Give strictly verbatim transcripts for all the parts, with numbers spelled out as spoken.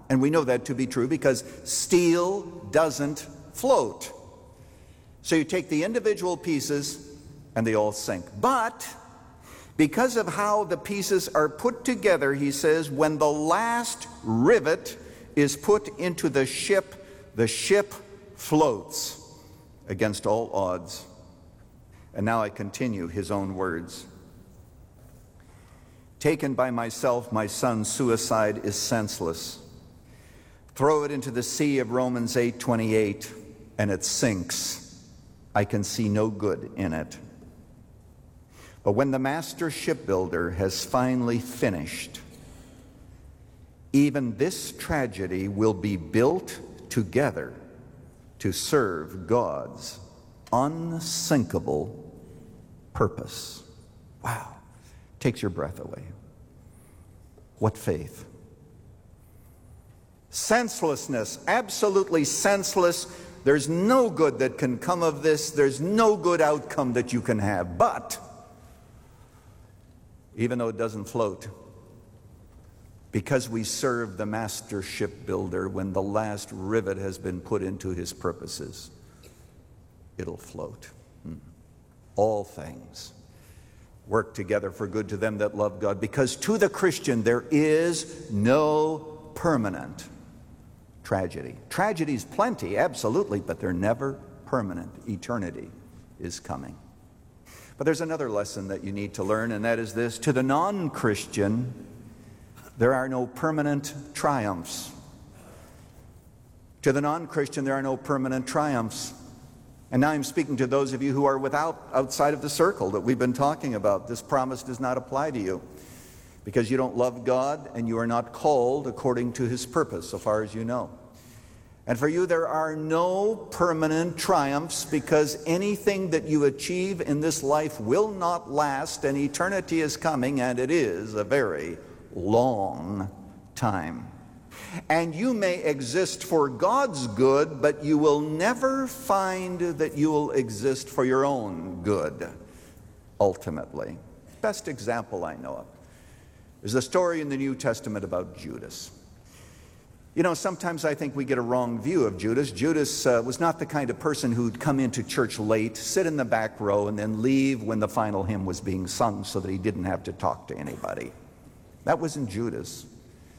And we know that to be true because steel doesn't float. So you take the individual pieces and they all sink. But because of how the pieces are put together, he says, when the last rivet is put into the ship, the ship floats against all odds. And now I continue his own words. Taken by myself, my son's suicide is senseless. Throw it into the sea of Romans eight twenty-eight, and it sinks. I can see no good in it. But when the master shipbuilder has finally finished, even this tragedy will be built together to serve God's unsinkable purpose. Wow. Takes your breath away. What faith. Senselessness, absolutely senseless. There's no good that can come of this. There's no good outcome that you can have. But, even though it doesn't float, because we serve the master shipbuilder, when the last rivet has been put into his purposes, it'll float. Hmm. All things work together for good to them that love God, because to the Christian there is no permanent tragedy. Tragedies plenty, absolutely, but they're never permanent. Eternity is coming. But there's another lesson that you need to learn, and that is this: to the non-Christian, there are no permanent triumphs. To the non-Christian, there are no permanent triumphs. And now I'm speaking to those of you who are without, outside of the circle that we've been talking about. This promise does not apply to you because you don't love God and you are not called according to his purpose, so far as you know. And for you, there are no permanent triumphs, because anything that you achieve in this life will not last, and eternity is coming, and it is a very long time. And you may exist for God's good, but you will never find that you will exist for your own good, ultimately. Best example I know of is the story in the New Testament about Judas. You know, sometimes I think we get a wrong view of Judas. Judas uh, was not the kind of person who'd come into church late, sit in the back row, and then leave when the final hymn was being sung so that he didn't have to talk to anybody. That wasn't Judas.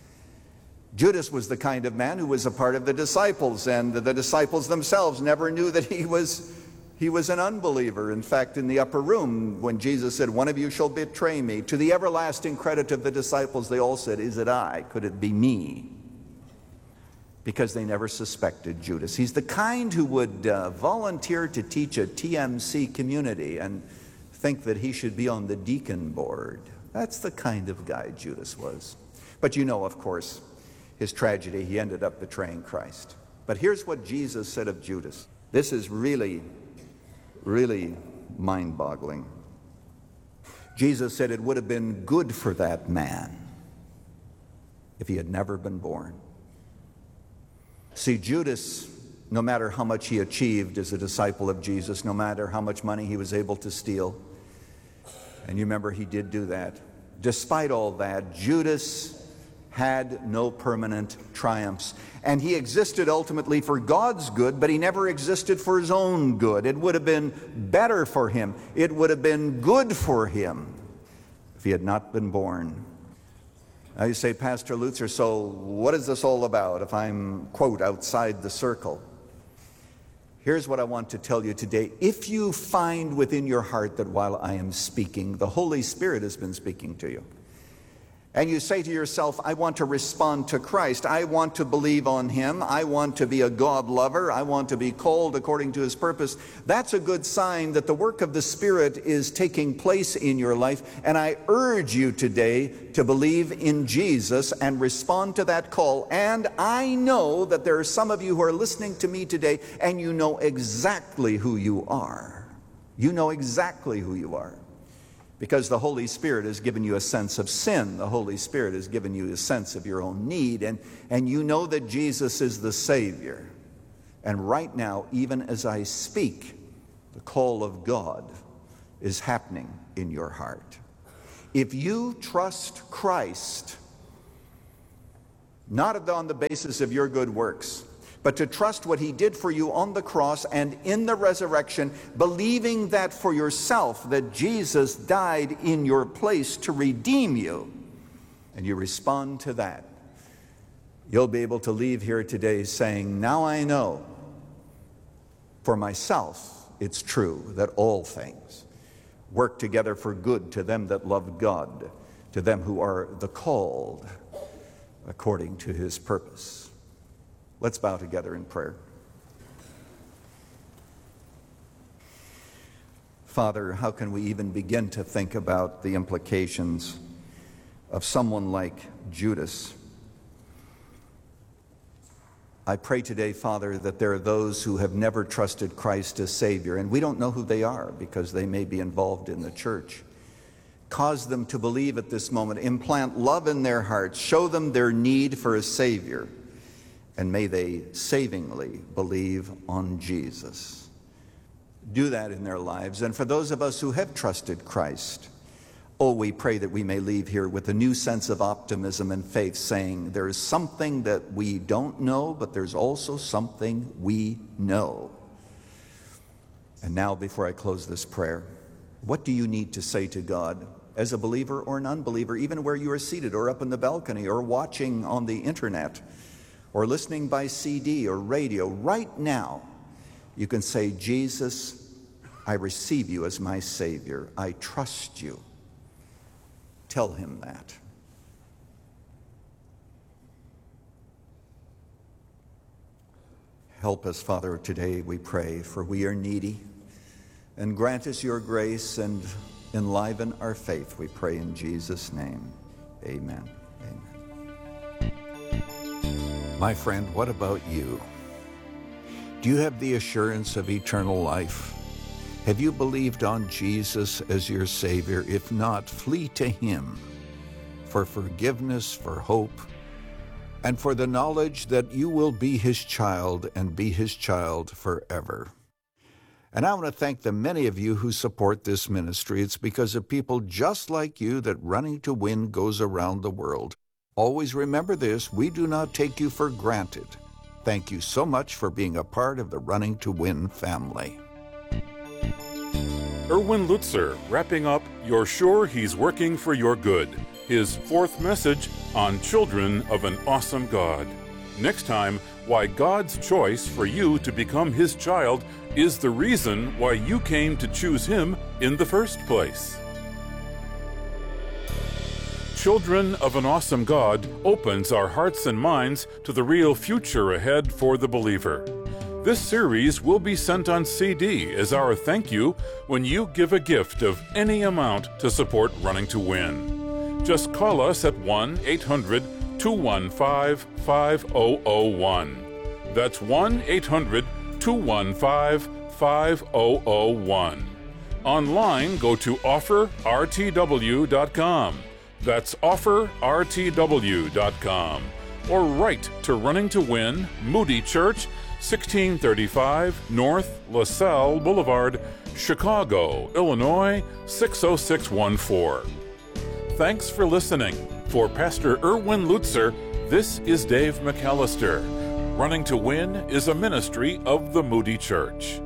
Judas was the kind of man who was a part of the disciples, and the disciples themselves never knew that he was he was an unbeliever. In fact, in the upper room, when Jesus said, "One of you shall betray me," to the everlasting credit of the disciples, they all said, "Is it I? Could it be me?" Because they never suspected Judas. He's the kind who would uh, volunteer to teach a T M C community and think that he should be on the deacon board. That's the kind of guy Judas was. But you know, of course, his tragedy. He ended up betraying Christ. But here's what Jesus said of Judas. This is really, really mind-boggling. Jesus said it would have been good for that man if he had never been born. See, Judas, no matter how much he achieved as a disciple of Jesus, no matter how much money he was able to steal, and you remember he did do that, despite all that, Judas had no permanent triumphs. And he existed ultimately for God's good, but he never existed for his own good. It would have been better for him. It would have been good for him if he had not been born. Now you say, Pastor Lutzer, so what is this all about if I'm, quote, outside the circle? Here's what I want to tell you today. If you find within your heart that while I am speaking, the Holy Spirit has been speaking to you, and you say to yourself, I want to respond to Christ. I want to believe on him. I want to be a God lover. I want to be called according to his purpose. That's a good sign that the work of the Spirit is taking place in your life. And I urge you today to believe in Jesus and respond to that call. And I know that there are some of you who are listening to me today, and you know exactly who you are. You know exactly who you are. Because the Holy Spirit has given you a sense of sin. The Holy Spirit has given you a sense of your own need. And, and you know that Jesus is the Savior. And right now, even as I speak, the call of God is happening in your heart. If you trust Christ, not on the basis of your good works, but to trust what he did for you on the cross and in the resurrection, believing that for yourself, that Jesus died in your place to redeem you, and you respond to that, you'll be able to leave here today saying, now I know for myself it's true that all things work together for good to them that love God, to them who are the called according to his purpose. Let's bow together in prayer. Father, how can we even begin to think about the implications of someone like Judas? I pray today, Father, that there are those who have never trusted Christ as Savior, and we don't know who they are because they may be involved in the church. Cause them to believe at this moment. Implant love in their hearts. Show them their need for a Savior. And may they savingly believe on Jesus. Do that in their lives. And for those of us who have trusted Christ, oh, we pray that we may leave here with a new sense of optimism and faith, saying there is something that we don't know, but there's also something we know. And now, before I close this prayer, what do you need to say to God as a believer or an unbeliever, even where you are seated or up in the balcony or watching on the internet or listening by C D or radio? Right now, you can say, Jesus, I receive you as my Savior. I trust you. Tell him that. Help us, Father, today, we pray, for we are needy. And grant us your grace and enliven our faith, we pray in Jesus' name. Amen. Amen. My friend, what about you? Do you have the assurance of eternal life? Have you believed on Jesus as your Savior? If not, flee to him for forgiveness, for hope, and for the knowledge that you will be his child and be his child forever. And I want to thank the many of you who support this ministry. It's because of people just like you that Running to Win goes around the world. Always remember this, we do not take you for granted. Thank you so much for being a part of the Running to Win family. Erwin Lutzer, wrapping up You're Sure He's Working for Your Good, his fourth message on Children of an Awesome God. Next time, why God's choice for you to become his child is the reason why you came to choose him in the first place. Children of an Awesome God opens our hearts and minds to the real future ahead for the believer. This series will be sent on C D as our thank you when you give a gift of any amount to support Running to Win. Just call us at one eight hundred two one five five zero zero one. That's one eight hundred two one five five zero zero one. Online, go to offer r t w dot com. That's offer r t w dot com. Or write to Running to Win, Moody Church, sixteen thirty-five North LaSalle Boulevard, Chicago, Illinois, six oh six one four. Thanks for listening. For Pastor Erwin Lutzer, this is Dave McAllister. Running to Win is a ministry of the Moody Church.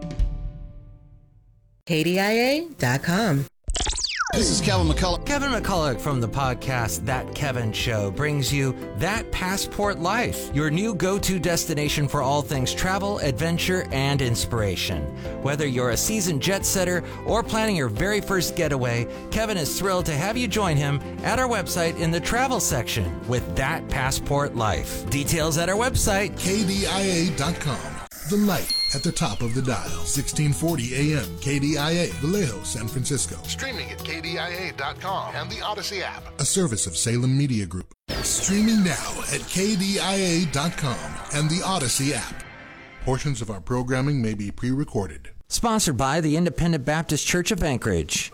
K D I A dot com. This is Kevin McCullough. Kevin McCullough from the podcast That Kevin Show brings you That Passport Life, your new go-to destination for all things travel, adventure, and inspiration. Whether you're a seasoned jet setter or planning your very first getaway, Kevin is thrilled to have you join him at our website in the travel section with That Passport Life. Details at our website, K D I A dot com. The light at the top of the dial. sixteen forty A M, K D I A, Vallejo, San Francisco. Streaming at K D I A dot com and the Odyssey app. A service of Salem Media Group. Streaming now at K D I A dot com and the Odyssey app. Portions of our programming may be pre-recorded. Sponsored by the Independent Baptist Church of Anchorage.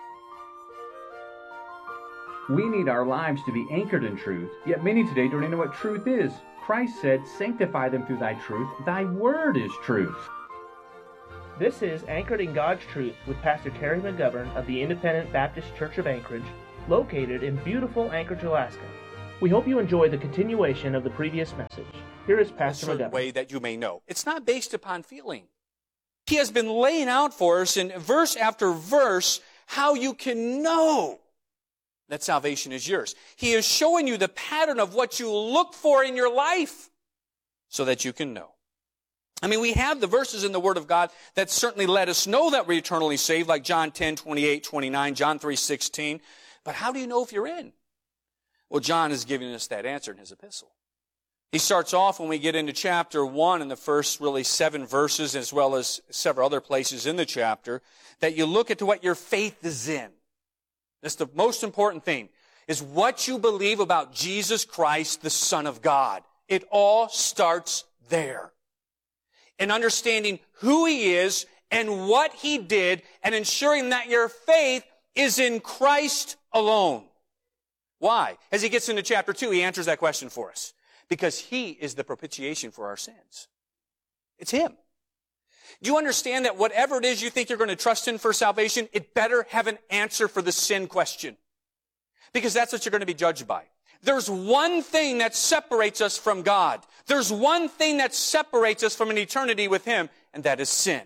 We need our lives to be anchored in truth, yet many today don't even know what truth is. Christ said, sanctify them through thy truth. Thy word is truth. This is Anchored in God's Truth with Pastor Terry McGovern of the Independent Baptist Church of Anchorage, located in beautiful Anchorage, Alaska. We hope you enjoy the continuation of the previous message. Here is Pastor a certain McGovern. way that you may know. It's not based upon feeling. He has been laying out for us in verse after verse how you can know that salvation is yours. He is showing you the pattern of what you look for in your life so that you can know. I mean, we have the verses in the Word of God that certainly let us know that we're eternally saved, like John ten, twenty-eight, twenty-nine, John three, sixteen. But how do you know if you're in? Well, John is giving us that answer in his epistle. He starts off when we get into chapter one in the first really seven verses, as well as several other places in the chapter, that you look at what your faith is in. That's the most important thing, is what you believe about Jesus Christ, the Son of God. It all starts there. And understanding who He is and what He did, and ensuring that your faith is in Christ alone. Why? As he gets into chapter two, he answers that question for us. Because He is the propitiation for our sins. It's Him. Do you understand that whatever it is you think you're going to trust in for salvation, it better have an answer for the sin question? Because that's what you're going to be judged by. There's one thing that separates us from God. There's one thing that separates us from an eternity with Him, and that is sin.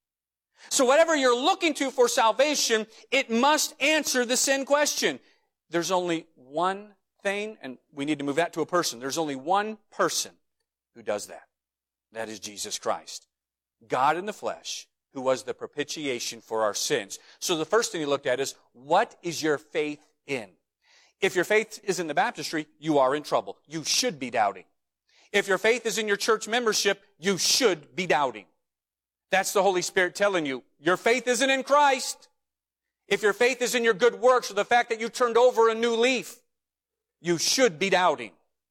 So whatever you're looking to for salvation, it must answer the sin question. There's only one thing, and we need to move that to a person. There's only one person who does that. That is Jesus Christ. God in the flesh, who was the propitiation for our sins. So the first thing you looked at is, what is your faith in? If your faith is in the baptistry, you are in trouble. You should be doubting. If your faith is in your church membership, you should be doubting. That's the Holy Spirit telling you, your faith isn't in Christ. If your faith is in your good works or the fact that you turned over a new leaf, you should be doubting.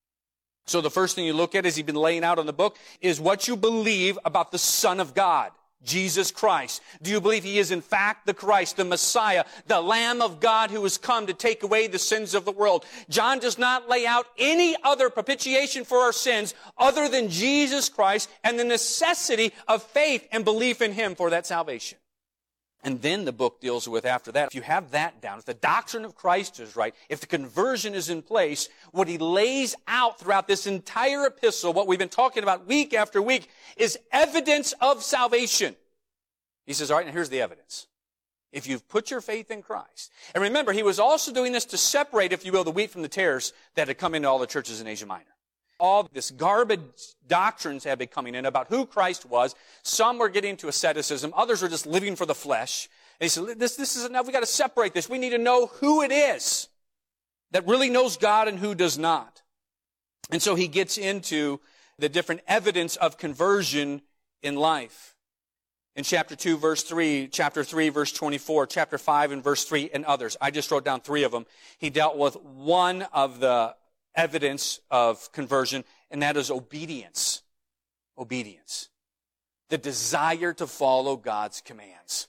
So the first thing you look at, as he's been laying out in the book, is what you believe about the Son of God, Jesus Christ. Do you believe He is in fact the Christ, the Messiah, the Lamb of God who has come to take away the sins of the world? John does not lay out any other propitiation for our sins other than Jesus Christ and the necessity of faith and belief in Him for that salvation. And then the book deals with, after that, if you have that down, if the doctrine of Christ is right, if the conversion is in place, what he lays out throughout this entire epistle, what we've been talking about week after week, is evidence of salvation. He says, all right, now here's the evidence. If you've put your faith in Christ. And remember, he was also doing this to separate, if you will, the wheat from the tares that had come into all the churches in Asia Minor. All this garbage doctrines had been coming in about who Christ was. Some were getting into asceticism. Others were just living for the flesh. And he said, this, this is enough. We've got to separate this. We need to know who it is that really knows God and who does not. And so he gets into the different evidence of conversion in life. In chapter two, verse three, chapter three, verse twenty-four, chapter five, and verse three, and others. I just wrote down three of them. He dealt with one of the evidence of conversion, and that is obedience. Obedience. The desire to follow God's commands.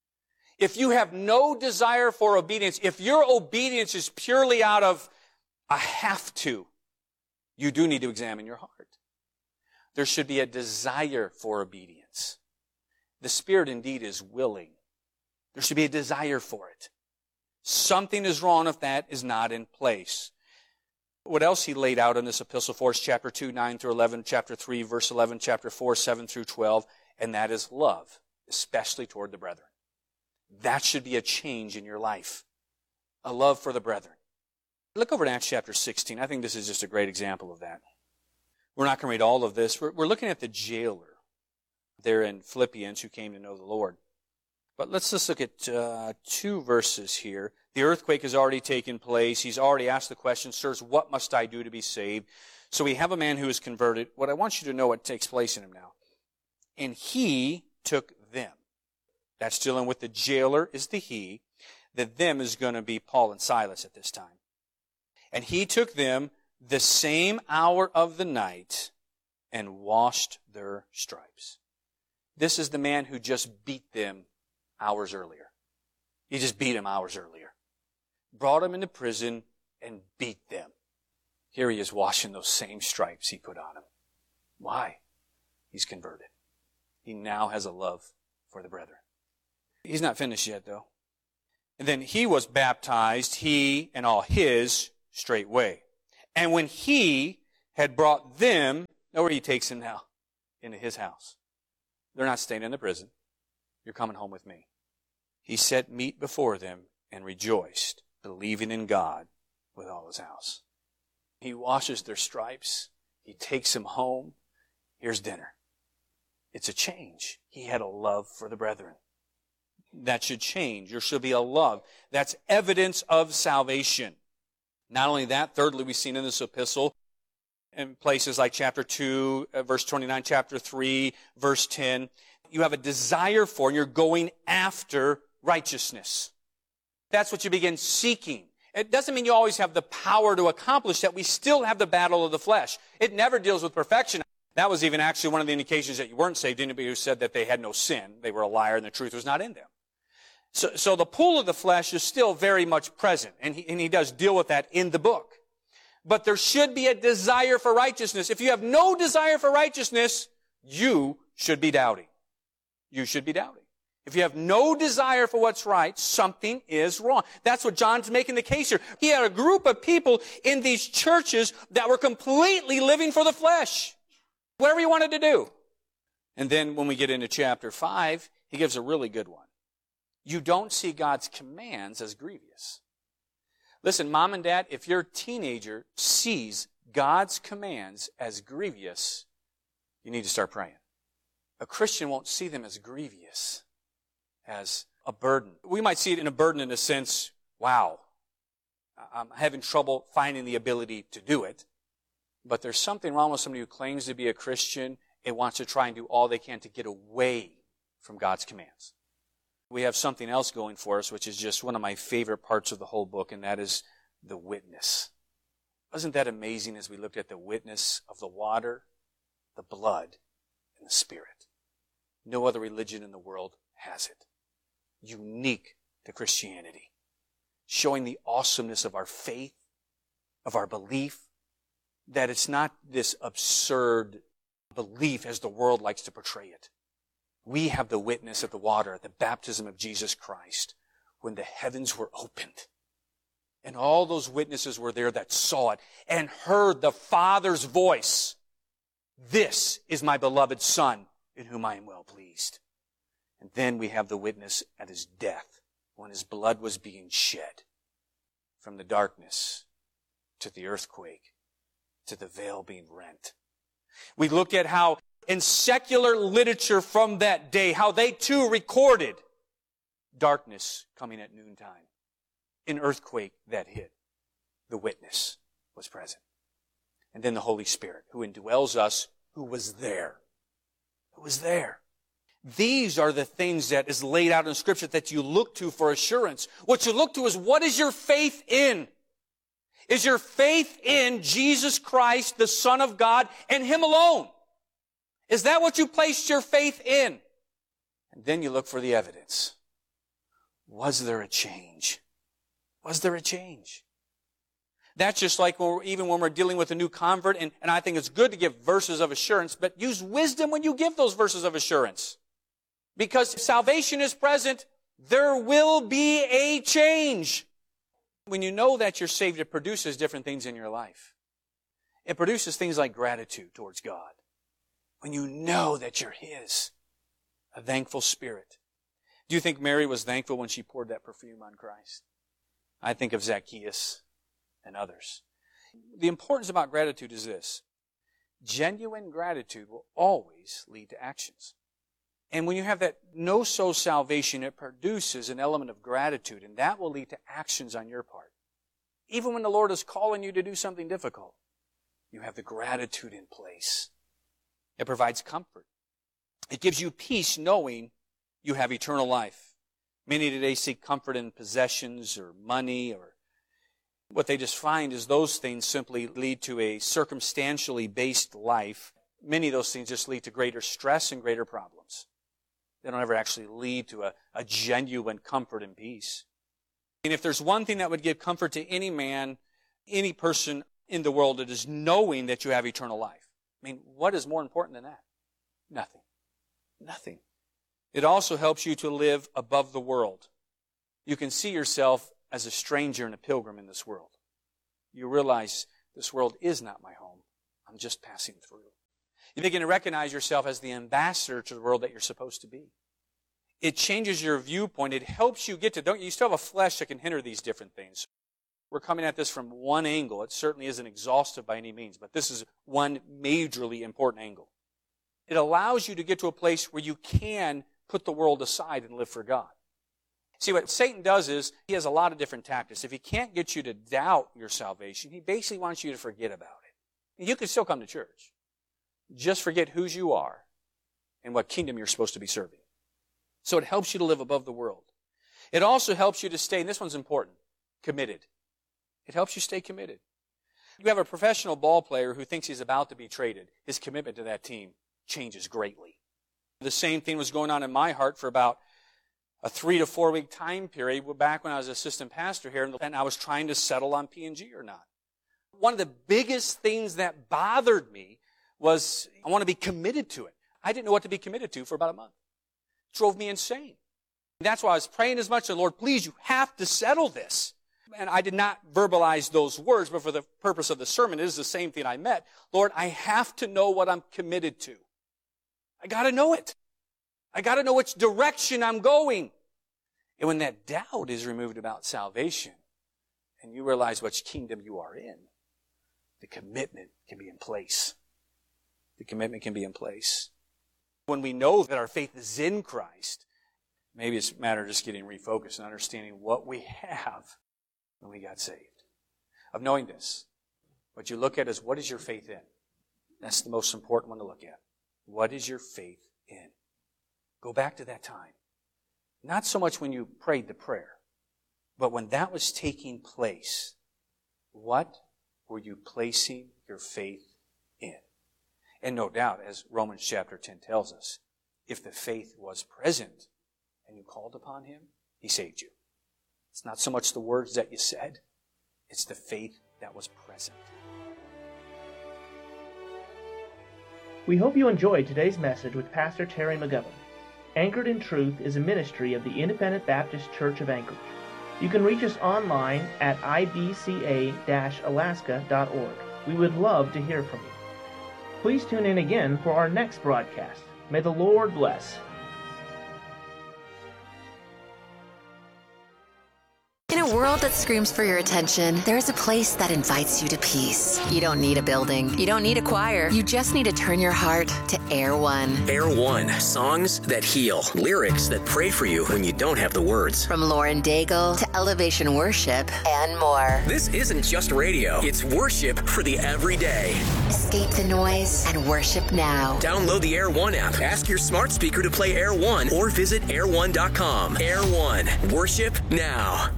If you have no desire for obedience, if your obedience is purely out of a have to, you do need to examine your heart. There should be a desire for obedience. The Spirit indeed is willing. There should be a desire for it. Something is wrong if that is not in place. What else he laid out in this epistle for us, chapter two, nine through eleven, chapter three, verse eleven, chapter four, seven through twelve, and that is love, especially toward the brethren. That should be a change in your life. A love for the brethren. Look over at Acts chapter sixteen. I think this is just a great example of that. We're not going to read all of this. We're, we're looking at the jailer there in Philippians who came to know the Lord. But let's just look at uh, two verses here. The earthquake has already taken place. He's already asked the question, sirs, what must I do to be saved? So we have a man who is converted. What I want you to know what takes place in him now. And he took them. That's dealing with the jailer is the he. The them is going to be Paul and Silas at this time. And he took them the same hour of the night and washed their stripes. This is the man who just beat them hours earlier. He just beat them hours earlier. Brought them into prison and beat them. Here he is washing those same stripes he put on him. Why? He's converted. He now has a love for the brethren. He's not finished yet, though. And then he was baptized, he and all his, straightway. And when he had brought them, know where he takes them now? Into his house. They're not staying in the prison. You're coming home with me. He set meat before them and rejoiced, believing in God with all his house. He washes their stripes. He takes them home. Here's dinner. It's a change. He had a love for the brethren. That should change. There should be a love. That's evidence of salvation. Not only that, thirdly, we've seen in this epistle, in places like chapter two, uh, verse twenty-nine, chapter three, verse ten, you have a desire for, and you're going after righteousness. That's what you begin seeking. It doesn't mean you always have the power to accomplish that. We still have the battle of the flesh. It never deals with perfection. That was even actually one of the indications that you weren't saved. Anybody who said that they had no sin, they were a liar and the truth was not in them. So, so the pull of the flesh is still very much present, and he, and he does deal with that in the book. But there should be a desire for righteousness. If you have no desire for righteousness, you should be doubting. You should be doubting. If you have no desire for what's right, something is wrong. That's what John's making the case here. He had a group of people in these churches that were completely living for the flesh. Whatever he wanted to do. And then when we get into chapter five, he gives a really good one. You don't see God's commands as grievous. Listen, mom and dad, if your teenager sees God's commands as grievous, you need to start praying. A Christian won't see them as grievous, as a burden. We might see it in a burden in a sense, wow, I'm having trouble finding the ability to do it. But there's something wrong with somebody who claims to be a Christian and wants to try and do all they can to get away from God's commands. We have something else going for us, which is just one of my favorite parts of the whole book, and that is the witness. Wasn't that amazing as we looked at the witness of the water, the blood, and the Spirit? No other religion in the world has it. Unique to Christianity. Showing the awesomeness of our faith, of our belief, that it's not this absurd belief as the world likes to portray it. We have the witness of the water at the baptism of Jesus Christ when the heavens were opened. And all those witnesses were there that saw it and heard the Father's voice. This is my beloved Son in whom I am well pleased. And then we have the witness at his death when his blood was being shed from the darkness to the earthquake to the veil being rent. We look at how in secular literature from that day, how they too recorded darkness coming at noontime, an earthquake that hit. The witness was present. And then the Holy Spirit, who indwells us, who was there. Who was there. These are the things that is laid out in Scripture that you look to for assurance. What you look to is, what is your faith in? Is your faith in Jesus Christ, the Son of God, and Him alone? Is that what you placed your faith in? And then you look for the evidence. Was there a change? Was there a change? That's just like when we're, even when we're dealing with a new convert, and, and I think it's good to give verses of assurance, but use wisdom when you give those verses of assurance. Because if salvation is present, there will be a change. When you know that you're saved, it produces different things in your life. It produces things like gratitude towards God. When you know that you're His, a thankful spirit. Do you think Mary was thankful when she poured that perfume on Christ? I think of Zacchaeus and others. The importance about gratitude is this. Genuine gratitude will always lead to actions. And when you have that no-so salvation, it produces an element of gratitude, and that will lead to actions on your part. Even when the Lord is calling you to do something difficult, you have the gratitude in place. It provides comfort. It gives you peace knowing you have eternal life. Many today seek comfort in possessions or money, or what they just find is those things simply lead to a circumstantially based life. Many of those things just lead to greater stress and greater problems. They don't ever actually lead to a, a genuine comfort and peace. And if there's one thing that would give comfort to any man, any person in the world, it is knowing that you have eternal life. I mean, what is more important than that? Nothing. Nothing. It also helps you to live above the world. You can see yourself as a stranger and a pilgrim in this world. You realize This world is not my home. I'm just passing through. You begin to recognize yourself as the ambassador to the world that you're supposed to be. It changes your viewpoint. It helps you get to, don't you still have a flesh that can hinder these different things. We're coming at this from one angle. It certainly isn't exhaustive by any means, but this is one majorly important angle. It allows you to get to a place where you can put the world aside and live for God. See, what Satan does is, he has a lot of different tactics. If he can't get you to doubt your salvation, he basically wants you to forget about it. You can still come to church. Just forget whose you are and what kingdom you're supposed to be serving. So it helps you to live above the world. It also helps you to stay, and this one's important, committed. It helps you stay committed. You have a professional ball player who thinks he's about to be traded. His commitment to that team changes greatly. The same thing was going on in my heart for about a three to four week time period back when I was assistant pastor here, and I was trying to settle on P and G or not. One of the biggest things that bothered me was I want to be committed to it. I didn't know what to be committed to for about a month. It drove me insane. That's why I was praying as much, Lord, please, you have to settle this. And I did not verbalize those words, but for the purpose of the sermon, it is the same thing I meant. Lord, I have to know what I'm committed to. I got to know it. I got to know which direction I'm going. And when that doubt is removed about salvation, and you realize which kingdom you are in, the commitment can be in place. The commitment can be in place. When we know that our faith is in Christ, maybe it's a matter of just getting refocused and understanding what we have when we got saved. Of knowing this, what you look at is, what is your faith in? That's the most important one to look at. What is your faith in? Go back to that time. Not so much when you prayed the prayer, but when that was taking place, what were you placing your faith in? And no doubt, as Romans chapter ten tells us, if the faith was present and you called upon Him, He saved you. It's not so much the words that you said, it's the faith that was present. We hope you enjoyed today's message with Pastor Terry McGovern. Anchored in Truth is a ministry of the Independent Baptist Church of Anchorage. You can reach us online at I B C A Alaska dot org. We would love to hear from you. Please tune in again for our next broadcast. May the Lord bless. In a world that screams for your attention, there's a place that invites you to peace. You don't need a building. You don't need a choir. You just need to turn your heart to Air One. Air One. Songs that heal. Lyrics that pray for you when you don't have the words. From Lauren Daigle to Elevation Worship and more. This isn't just radio. It's worship for the everyday. Escape the noise and worship now. Download the Air One app. Ask your smart speaker to play Air One or visit air one dot com. Air One. Worship now.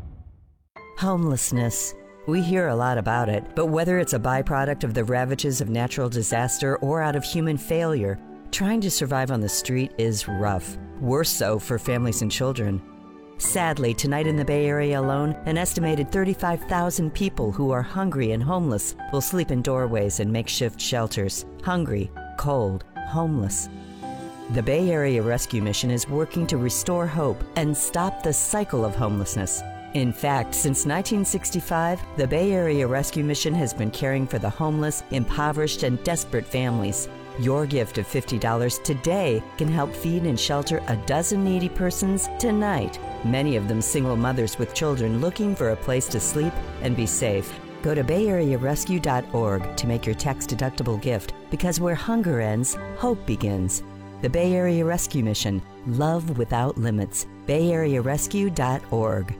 Homelessness. We hear a lot about it, but whether it's a byproduct of the ravages of natural disaster or out of human failure, trying to survive on the street is rough. Worse so for families and children. Sadly, tonight in the Bay Area alone, an estimated thirty-five thousand people who are hungry and homeless will sleep in doorways and makeshift shelters. Hungry, cold, homeless. The Bay Area Rescue Mission is working to restore hope and stop the cycle of homelessness. In fact, since nineteen sixty-five, the Bay Area Rescue Mission has been caring for the homeless, impoverished, and desperate families. Your gift of fifty dollars today can help feed and shelter a dozen needy persons tonight, many of them single mothers with children looking for a place to sleep and be safe. Go to bay area rescue dot org to make your tax-deductible gift, because where hunger ends, hope begins. The Bay Area Rescue Mission. Love without limits. bay area rescue dot org.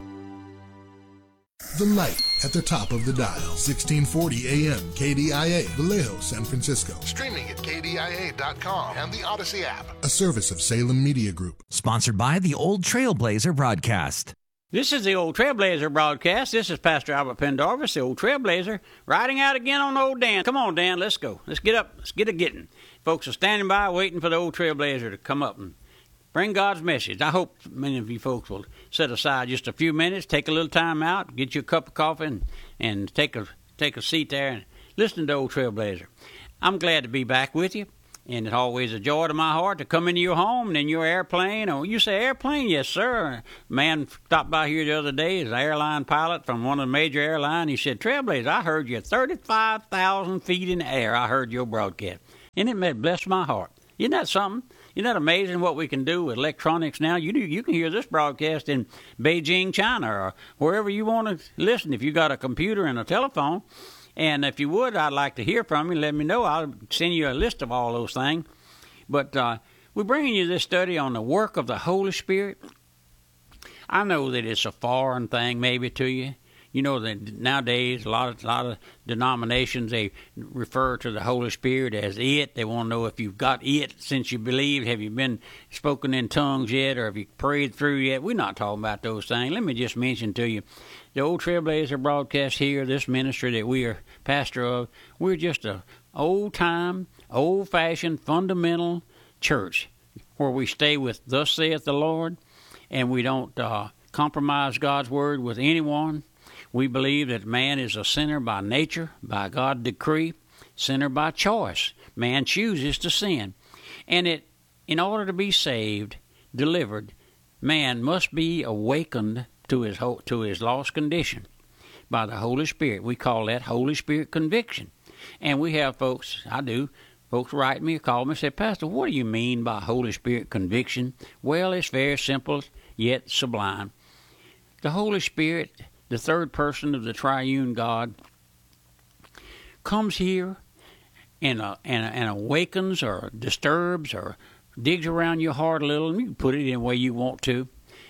The Light at the top of the dial, sixteen forty A M, K D I A, Vallejo, San Francisco. Streaming at K D I A dot com and the Odyssey app. A service of Salem Media Group. Sponsored by the Old Trailblazer Broadcast. This is the Old Trailblazer Broadcast. This is Pastor Albert Pendarvis, the Old Trailblazer, riding out again on old Dan. Come on, Dan, let's go. Let's get up. Let's get a getting. Folks are standing by waiting for the Old Trailblazer to come up and bring God's message. I hope many of you folks will set aside just a few minutes, take a little time out, get you a cup of coffee, and, and take a take a seat there and listen to Old Trailblazer. I'm glad to be back with you, And it's always a joy to my heart to come into your home and in your airplane. Or you say airplane? Yes, sir. A man stopped by here the other day. He's an airline pilot from one of the major airlines. He said, Trailblazer, I heard you thirty-five thousand feet in the air. I heard your broadcast. And it may bless my heart. Isn't that something? Isn't that amazing what we can do with electronics now? You do, you can hear this broadcast in Beijing, China, or wherever you want to listen if you got a computer and a telephone. And if you would, I'd like to hear from you. Let me know. I'll send you a list of all those things. But uh, we're bringing you this study on the work of the Holy Spirit. I know that it's a foreign thing maybe to you. You know that nowadays a lot of, a lot of denominations, they refer to the Holy Spirit as it. They want to know if you've got it since you believe. Have you been spoken in tongues yet, or have you prayed through yet? We're not talking about those things. Let me just mention to you, the Old Trailblazer broadcast here, this ministry that we are pastor of, we're just a old-time, old-fashioned, fundamental church where we stay with thus saith the Lord, and we don't uh, compromise God's word with anyone. We believe that man is a sinner by nature, by God's decree, sinner by choice. Man chooses to sin. And it, in order to be saved, delivered, man must be awakened to his to his lost condition by the Holy Spirit. We call that Holy Spirit conviction. And we have folks, I do, folks write me, call me, and say, Pastor, what do you mean by Holy Spirit conviction? Well, it's very simple, yet sublime. The Holy Spirit, the third person of the triune God, comes here and, uh, and, and awakens or disturbs or digs around your heart a little, and you can put it in the way you want to,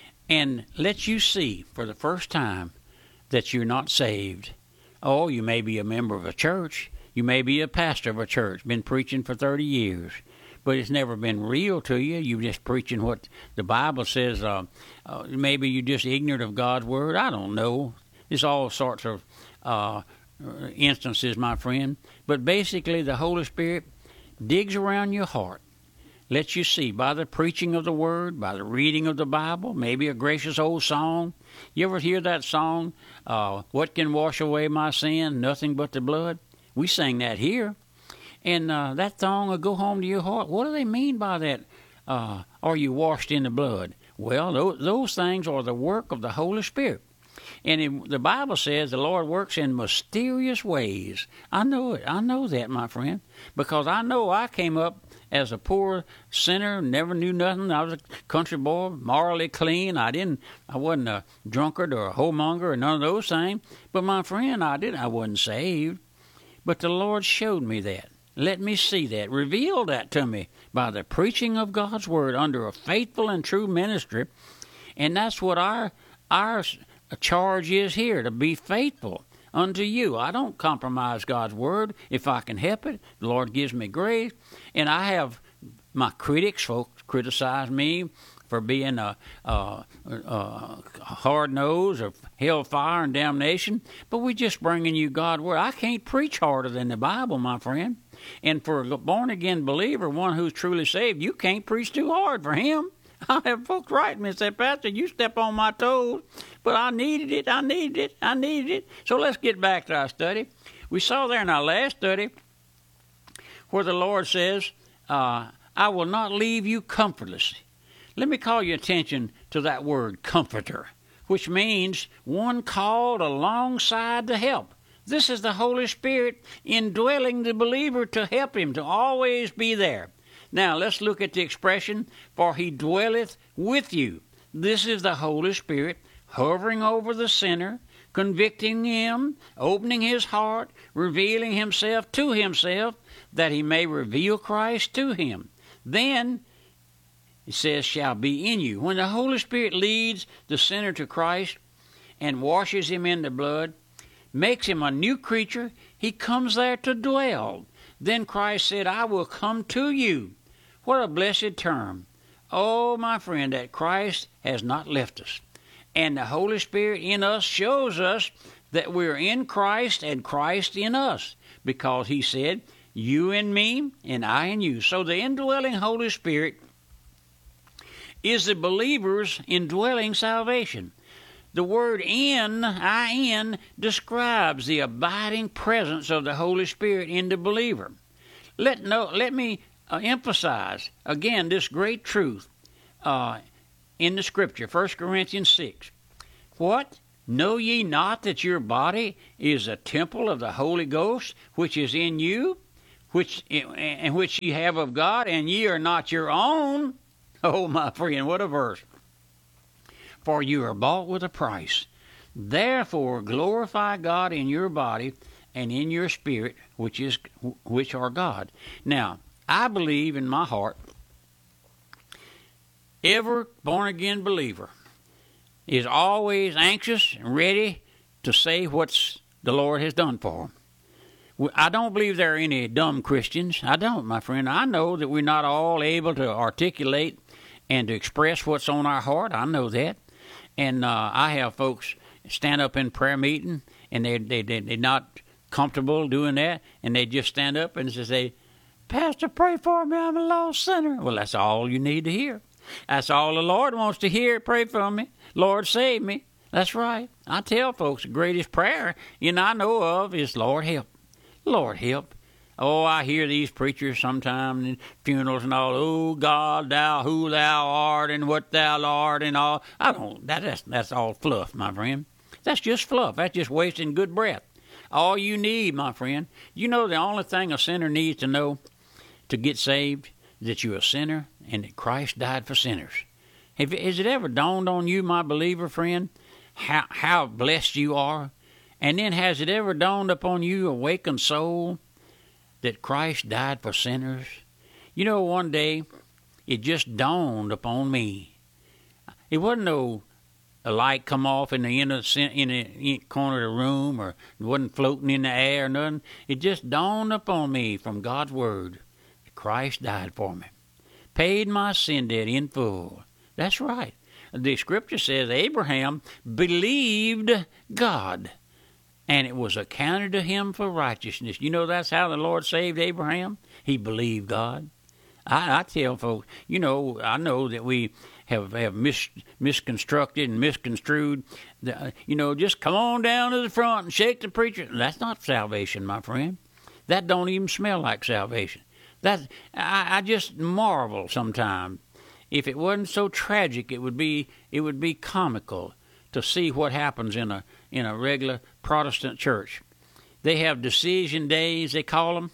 and lets you see for the first time that you're not saved. Oh, you may be a member of a church. You may be a pastor of a church, been preaching for thirty years, but it's never been real to you. You're just preaching what the Bible says. Uh, uh, maybe you're just ignorant of God's word. I don't know. There's all sorts of uh, instances, my friend. But basically, the Holy Spirit digs around your heart, lets you see by the preaching of the word, by the reading of the Bible, maybe a gracious old song. You ever hear that song, uh, What Can Wash Away My Sin? Nothing But the Blood. We sang that here. And uh, that song will go home to your heart. What do they mean by that? Uh, are you washed in the blood? Well, those, those things are the work of the Holy Spirit. And it, the Bible says the Lord works in mysterious ways. I know it. I know that, my friend, because I know I came up as a poor sinner, never knew nothing. I was a country boy, morally clean. I didn't. I wasn't a drunkard or a homemonger or none of those things. But my friend, I didn't. I wasn't saved. But the Lord showed me that. Let me see that. Reveal that to me by the preaching of God's word under a faithful and true ministry. And that's what our our charge is here, to be faithful unto you. I don't compromise God's word if I can help it. The Lord gives me grace. And I have my critics, folks, criticize me for being a, a, a hard-nosed or hellfire and damnation. But we're just bringing you God's word. I can't preach harder than the Bible, my friend. And for a born-again believer, one who's truly saved, you can't preach too hard for him. I have folks write me and say, Pastor, you step on my toes, but I needed it, I needed it, I needed it. So let's get back to our study. We saw there in our last study where the Lord says, uh, I will not leave you comfortless. Let me call your attention to that word, comforter, which means one called alongside to help. This is the Holy Spirit indwelling the believer to help him, to always be there. Now, let's look at the expression, for he dwelleth with you. This is the Holy Spirit hovering over the sinner, convicting him, opening his heart, revealing himself to himself, that he may reveal Christ to him. Then, it says, shall be in you. When the Holy Spirit leads the sinner to Christ and washes him in the blood, makes him a new creature, he comes there to dwell. Then Christ said, I will come to you. What a blessed term. Oh, my friend, that Christ has not left us. And the Holy Spirit in us shows us that we're in Christ and Christ in us, because he said, you in me and I in you. So the indwelling Holy Spirit is the believer's indwelling salvation. The word in, I in, describes the abiding presence of the Holy Spirit in the believer. Let, no, let me uh, emphasize, again, this great truth uh, in the Scripture, First Corinthians six. What? Know ye not that your body is a temple of the Holy Ghost, which is in you, which and which ye have of God, and ye are not your own? Oh, my friend, what a verse. For you are bought with a price. Therefore glorify God in your body and in your spirit, which is which are God. Now, I believe in my heart, every born-again believer is always anxious and ready to say what the Lord has done for them. I don't believe there are any dumb Christians. I don't, my friend. I know that we're not all able to articulate and to express what's on our heart. I know that. And uh, I have folks stand up in prayer meeting, and they, they, they, they're not comfortable doing that, and they just stand up and say, Pastor, pray for me, I'm a lost sinner. Well, that's all you need to hear. That's all the Lord wants to hear. Pray for me. Lord, save me. That's right. I tell folks the greatest prayer you know I know of is, Lord, help. Lord, help. Oh, I hear these preachers sometimes in funerals and all, oh, God, thou who thou art and what thou art and all. I don't, that, that's, that's all fluff, my friend. That's just fluff. That's just wasting good breath. All you need, my friend, you know the only thing a sinner needs to know to get saved is that you're a sinner and that Christ died for sinners. Have, has it ever dawned on you, my believer friend, how, how blessed you are? And then has it ever dawned upon you, awakened soul, that Christ died for sinners? You know, one day it just dawned upon me. It wasn't no a light come off in the, in the, in the corner of the room, or it wasn't floating in the air or nothing. It just dawned upon me from God's Word that Christ died for me, paid my sin debt in full. That's right. The Scripture says Abraham believed God, and it was accounted to him for righteousness. You know that's how the Lord saved Abraham? He believed God. I, I tell folks, you know, I know that we have, have mis, misconstructed and misconstrued. The, you know, just come on down to the front and shake the preacher. That's not salvation, my friend. That don't even smell like salvation. That I, I just marvel sometimes. If it wasn't so tragic, it would be it would be comical to see what happens in a in a regular Protestant church. They have decision days, they call them.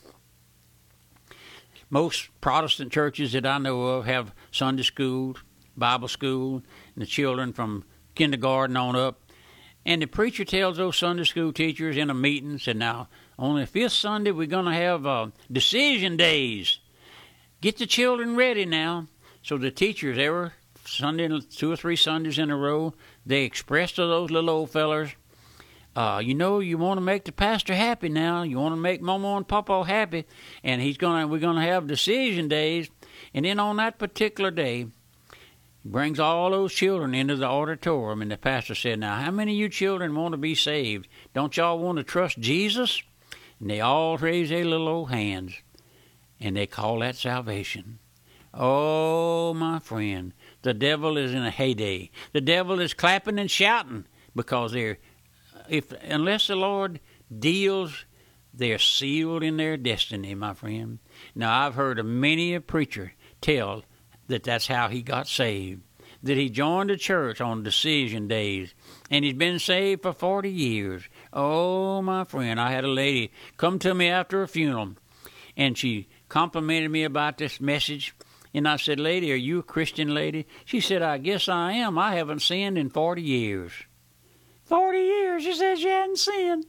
Most Protestant churches that I know of have Sunday school, Bible school, and the children from kindergarten on up. And the preacher tells those Sunday school teachers in a meeting, said, now, on the fifth Sunday, we're going to have uh, decision days. Get the children ready now. So the teachers, every Sunday, two or three Sundays in a row, they express to those little old fellers, uh, you know, you want to make the pastor happy now. You want to make Mama and Papa happy, and he's gonna. We're gonna have decision days, and then on that particular day, he brings all those children into the auditorium, and the pastor said, "Now, how many of you children want to be saved? Don't y'all want to trust Jesus?" And they all raise their little old hands, and they call that salvation. Oh, my friend, the devil is in a heyday. The devil is clapping and shouting because they're, if unless the Lord deals, they're sealed in their destiny, my friend. Now, I've heard of many a preacher tell that that's how he got saved, that he joined the church on decision days, and he's been saved for forty years. Oh, my friend, I had a lady come to me after a funeral, and she complimented me about this message. And I said, lady, are you a Christian lady? She said, I guess I am. I haven't sinned in forty years. forty years, she said she hadn't sinned.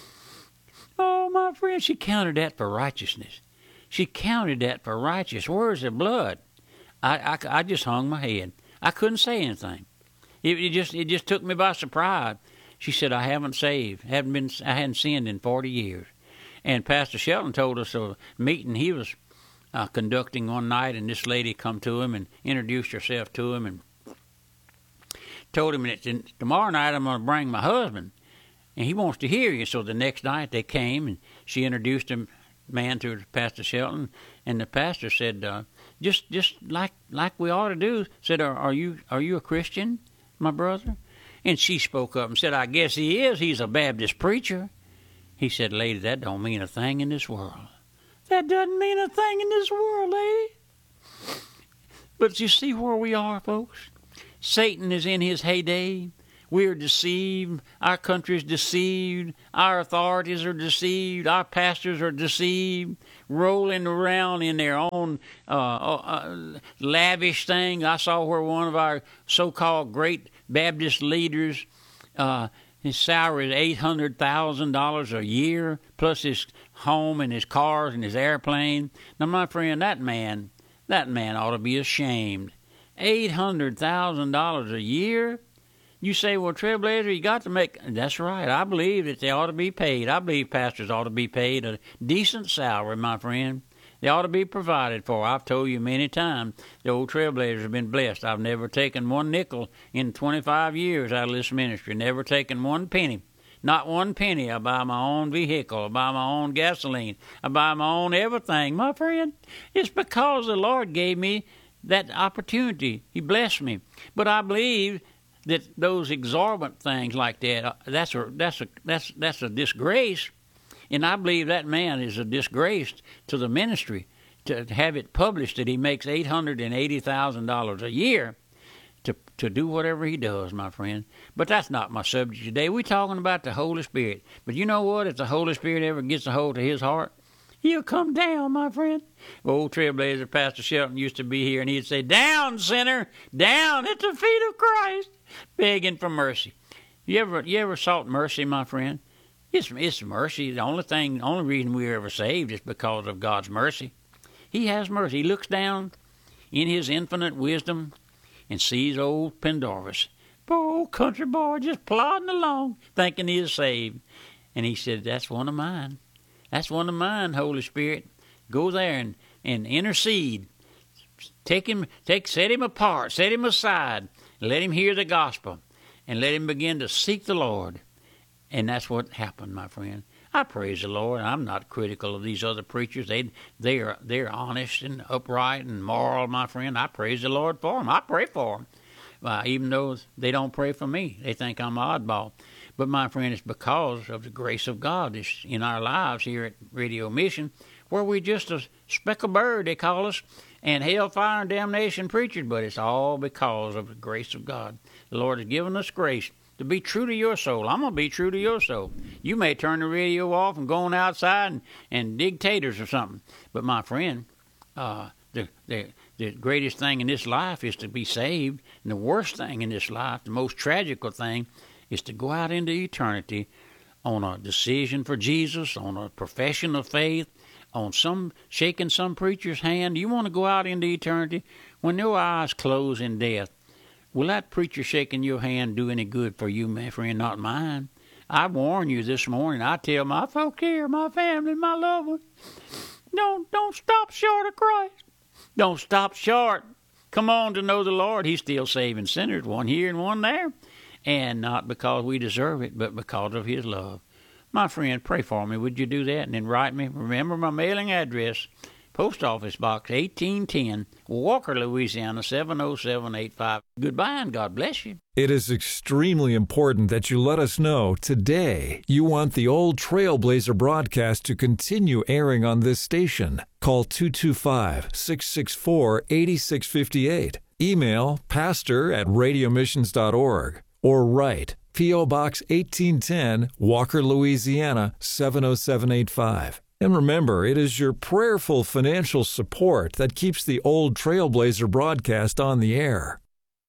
Oh, my friend, she counted that for righteousness. She counted that for righteousness. Where's the blood? I, I, I just hung my head. I couldn't say anything. It, it just it just took me by surprise. She said, I haven't saved. haven't been. I hadn't sinned in forty years. And Pastor Shelton told us a meeting he was Uh, conducting one night, and this lady come to him and introduced herself to him and told him that tomorrow night I'm going to bring my husband, and he wants to hear you. So the next night they came, and she introduced him, man, to Pastor Shelton, and the pastor said, uh, just just like like we ought to do, said, are, are you are you a Christian, my brother? And she spoke up and said, I guess he is. He's a Baptist preacher. He said, lady, that don't mean a thing in this world. That doesn't mean a thing in this world, lady. But you see where we are, folks? Satan is in his heyday. We're deceived. Our country's deceived. Our authorities are deceived. Our pastors are deceived, rolling around in their own uh, uh, lavish thing. I saw where one of our so-called great Baptist leaders, uh, his salary is eight hundred thousand dollars a year, plus his home and his cars and his airplane. Now, my friend, that man, that man ought to be ashamed. eight hundred thousand dollars a year? You say, well, Trailblazer, you got to make... That's right. I believe that they ought to be paid. I believe pastors ought to be paid a decent salary, my friend. They ought to be provided for. I've told you many times the old Trailblazers have been blessed. I've never taken one nickel in twenty-five years out of this ministry. Never taken one penny. Not one penny. I buy my own vehicle. I buy my own gasoline. I buy my own everything, my friend. It's because the Lord gave me that opportunity. He blessed me. But I believe that those exorbitant things like that, that's a, that's a, that's, that's a disgrace. And I believe that man is a disgrace to the ministry to have it published that he makes eight hundred eighty thousand dollars a year to to do whatever he does, my friend. But that's not my subject today. We're talking about the Holy Spirit. But you know what? If the Holy Spirit ever gets a hold of his heart, he'll come down, my friend. Old Trailblazer Pastor Shelton used to be here, and he'd say, down, sinner, down at the feet of Christ, begging for mercy. You ever you ever sought mercy, my friend? It's, it's mercy. The only thing, the only reason we're ever saved is because of God's mercy. He has mercy. He looks down in his infinite wisdom and sees old Pendarvis, poor old country boy, just plodding along, thinking he is saved. And he said, that's one of mine. That's one of mine, Holy Spirit. Go there and, and intercede. Take him, take, set him apart, set him aside, let him hear the gospel, and let him begin to seek the Lord. And that's what happened, my friend. I praise the Lord. I'm not critical of these other preachers. They they are they're honest and upright and moral, my friend. I praise the Lord for them. I pray for them, uh, even though they don't pray for me. They think I'm an oddball. But my friend, it's because of the grace of God that's in our lives here at Radio Mission, where we're just a speck of bird, they call us, and hellfire and damnation preachers. But it's all because of the grace of God. The Lord has given us grace to be true to your soul. I'm going to be true to your soul. You may turn the radio off and go on outside and, and dig taters or something. But my friend, uh, the, the, the greatest thing in this life is to be saved. And the worst thing in this life, the most tragical thing, is to go out into eternity on a decision for Jesus, on a profession of faith, on some shaking some preacher's hand. You want to go out into eternity when your eyes close in death. Will that preacher shaking your hand do any good for you, my friend? Not mine. I warn you this morning. I tell my folk here, my family, my loved ones, don't, don't stop short of Christ. Don't stop short. Come on to know the Lord. He's still saving sinners, one here and one there. And not because we deserve it, but because of his love. My friend, pray for me. Would you do that? And then write me. Remember my mailing address. Post Office Box eighteen ten, Walker, Louisiana, seven oh seven eight five. Goodbye and God bless you. It is extremely important that you let us know today you want the Old Trailblazer broadcast to continue airing on this station. Call two two five, six six four, eight six five eight. Email pastor at radio missions dot org or write P O. Box eighteen ten, Walker, Louisiana, seven oh seven eight five. And remember, it is your prayerful financial support that keeps the Old Trailblazer broadcast on the air.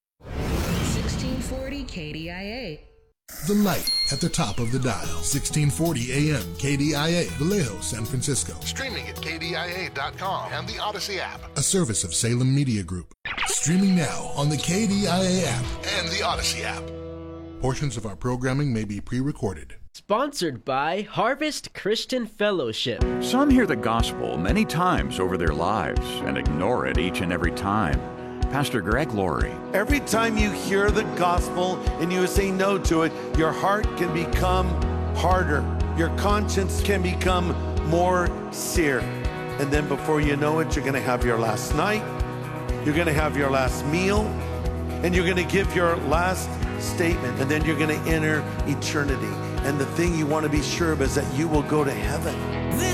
sixteen forty K D I A. The light at the top of the dial. sixteen forty A M K D I A, Vallejo, San Francisco. Streaming at K D I A dot com and the Odyssey app. A service of Salem Media Group. Streaming now on the K D I A app and the Odyssey app. Portions of our programming may be pre-recorded. Sponsored by Harvest Christian Fellowship. Some hear the gospel many times over their lives and ignore it each and every time. Pastor Greg Laurie. Every time you hear the gospel and you say no to it, your heart can become harder. Your conscience can become more seared. And then before you know it, you're going to have your last night, you're going to have your last meal, and you're going to give your last statement, and then you're going to enter eternity. And the thing you want to be sure of is that you will go to heaven.